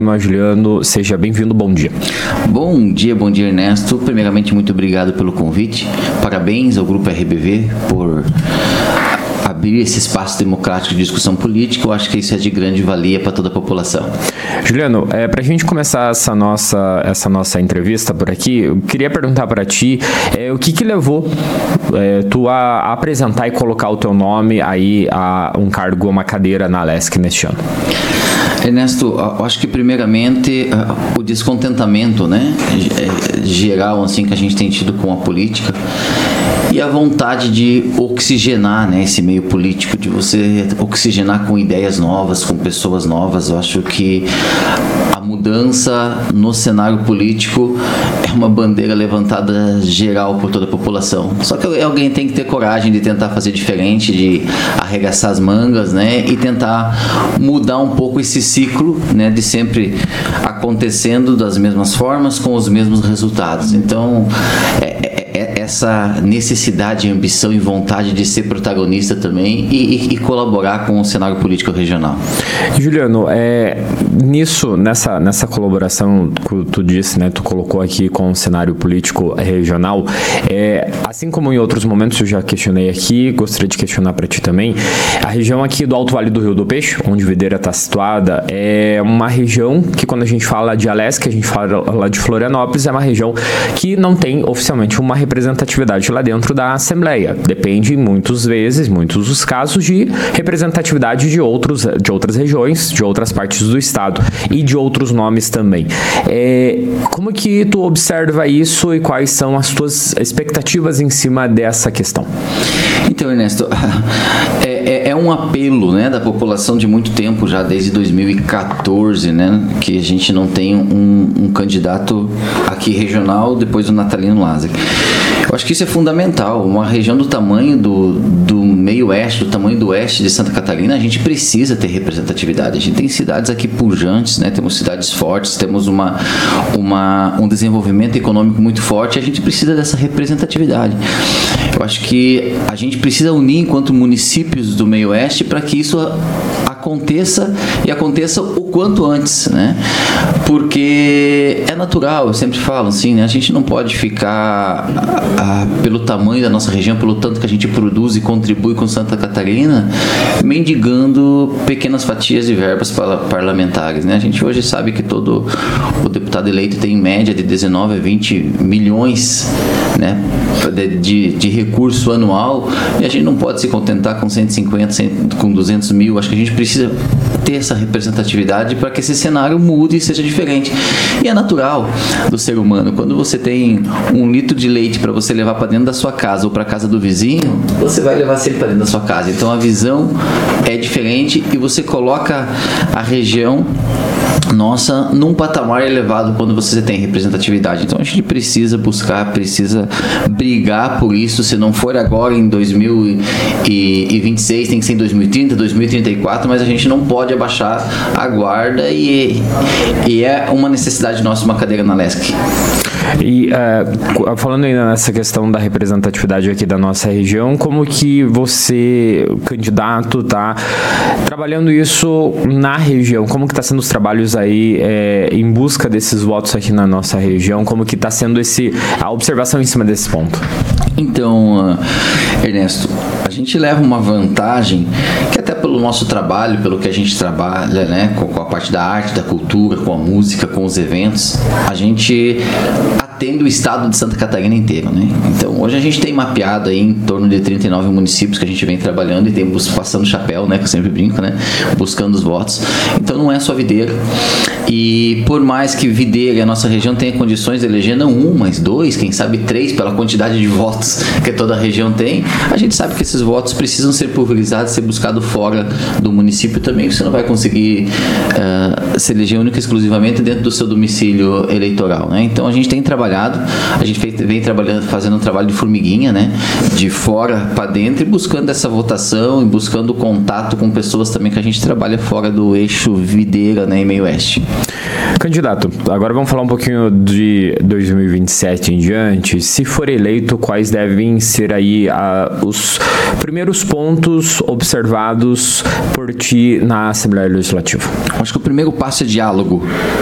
Juliano, seja bem-vindo, bom dia. Bom dia Ernesto. Primeiramente, muito obrigado pelo convite. Parabéns ao Grupo RBV por abrir esse espaço democrático de discussão política. Eu acho que isso é de grande valia para toda a população. Juliano, para a gente começar essa nossa entrevista por aqui, eu queria perguntar para ti o que levou tu a apresentar e colocar o teu nome aí a um cargo, uma cadeira na Alesc neste ano. Ernesto, eu acho que primeiramente o descontentamento, né, geral assim, que a gente tem tido com a política e a vontade de oxigenar, né, esse meio político, de você oxigenar com ideias novas, com pessoas novas. Eu acho que a mudança no cenário político é uma bandeira levantada geral por toda a população. Só que alguém tem que ter coragem de tentar fazer diferente, de arregaçar as mangas, né, e tentar mudar um pouco esse ciclo, né, de sempre acontecendo das mesmas formas, com os mesmos resultados. Então, essa necessidade, ambição e vontade de ser protagonista também e colaborar com o cenário político regional. Juliano, nessa colaboração que tu disse, né, tu colocou aqui com o cenário político regional, assim como em outros momentos eu já questionei aqui, gostaria de questionar para ti também, a região aqui do Alto Vale do Rio do Peixe, onde Videira está situada, é uma região que, quando a gente fala de Alesc, a gente fala lá de Florianópolis, é uma região que não tem oficialmente uma representatividade lá dentro da Assembleia. Depende muitos dos casos, de representatividade de outras regiões, de outras partes do estado e de outros nomes também. Como que tu observa isso e quais são as tuas expectativas em cima dessa questão? Então, Ernesto, é um apelo, né, da população de muito tempo, já desde 2014, né, que a gente não tem um candidato aqui regional depois do Natalino Lázaro. Eu acho que isso é fundamental. Uma região do tamanho do meio-oeste, do tamanho do oeste de Santa Catarina, a gente precisa ter representatividade. A gente tem cidades aqui pujantes, né? Temos cidades fortes, temos um desenvolvimento econômico muito forte, a gente precisa dessa representatividade. Eu acho que a gente precisa unir enquanto municípios do meio-oeste para que isso aconteça o quanto antes, né? Porque é natural, eu sempre falo assim, né? A gente não pode ficar pelo tamanho da nossa região, pelo tanto que a gente produz e contribui com Santa Catarina, mendigando pequenas fatias de verbas parlamentares, né? A gente hoje sabe que todo o deputado eleito tem em média de 19 a 20 milhões, né, de recurso anual, e a gente não pode se contentar com 150, com 200 mil. Acho que a gente precisa ter essa representatividade para que esse cenário mude e seja diferente. E é natural do ser humano. Quando você tem 1 litro de leite para você levar para dentro da sua casa ou para a casa do vizinho, você vai levar sempre para dentro da sua casa. Então a visão é diferente e você coloca a região nossa num patamar elevado quando você tem representatividade. Então a gente precisa brigar por isso. Se não for agora em 2026, tem que ser em 2030, 2034, mas a gente não pode abaixar a guarda e é uma necessidade nossa uma cadeira na Alesc. E falando ainda nessa questão da representatividade aqui da nossa região, como que você, candidato, está trabalhando isso na região? Como que está sendo os trabalhos aí em busca desses votos aqui na nossa região? Como que está sendo a observação em cima desse ponto? Então, Ernesto, a gente leva uma vantagem que até pelo nosso trabalho, pelo que a gente trabalha, né, com a parte da arte, da cultura, com a música, com os eventos, a gente atende o estado de Santa Catarina inteiro, né? Então, hoje a gente tem mapeado aí em torno de 39 municípios que a gente vem trabalhando e temos passando chapéu, né, que eu sempre brinco, né, buscando os votos. Então, não é só Videira. E por mais que Videira e a nossa região tenha condições de eleger não 1, mas 2, quem sabe 3, pela quantidade de votos que toda a região tem, a gente sabe que esses votos precisam ser pulverizados, ser buscados fora do município também. Você não vai conseguir se eleger única e exclusivamente dentro do seu domicílio eleitoral, né? Então a gente tem trabalhado, a gente vem trabalhando, fazendo um trabalho de formiguinha, né, de fora para dentro, e buscando essa votação e buscando contato com pessoas também que a gente trabalha fora do eixo Videira, né, e meio oeste. Candidato, agora vamos falar um pouquinho de 2027 em diante. Se for eleito, quais devem ser aí os primeiros pontos observados por ti na Assembleia Legislativa? Acho que o primeiro passo é diálogo.